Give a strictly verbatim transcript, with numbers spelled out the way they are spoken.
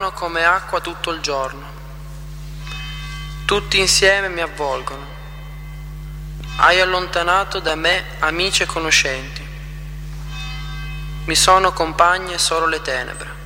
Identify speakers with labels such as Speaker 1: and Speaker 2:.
Speaker 1: arrivano come acqua tutto il giorno. Tutti insieme mi avvolgono. Hai allontanato da me amici e conoscenti. Mi sono compagne solo le tenebre.